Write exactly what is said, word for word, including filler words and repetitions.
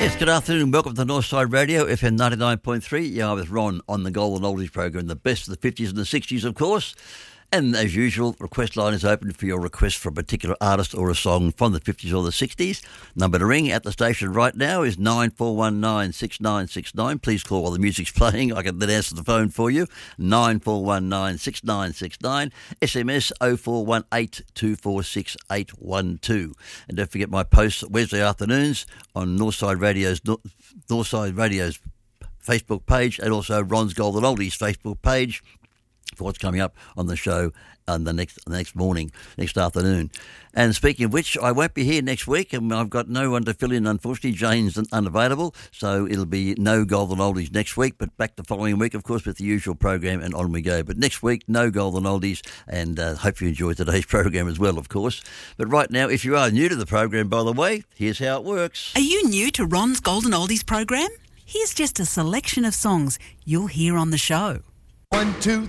Yes, good afternoon. Welcome to Northside Radio, F M ninety-nine point three. You are with Ron on the Golden Oldies program, the best of the fifties and the sixties, of course. And as usual, request line is open for your request for a particular artist or a song from the fifties or the sixties. Number to ring at the station right now is nine four one nine, six nine six nine. Please call while the music's playing. I can then answer the phone for you. nine four one nine, six nine six nine. S M S oh four one eight, two four six, eight one two. And don't forget my posts Wednesday afternoons on Northside Radio's Northside Radio's Facebook page and also Ron's Golden Oldies Facebook page for what's coming up on the show on the next the next morning, next afternoon. And speaking of which, I won't be here next week, and I've got no one to fill in, unfortunately. Jane's unavailable, so it'll be no Golden Oldies next week, but back the following week, of course, with the usual program, and on we go. But next week, no Golden Oldies, and uh, hope you enjoyed today's program as well, of course. But right now, if you are new to the program, by the way, here's how it works. Are you new to Ron's Golden Oldies program? Here's just a selection of songs you'll hear on the show. One, two,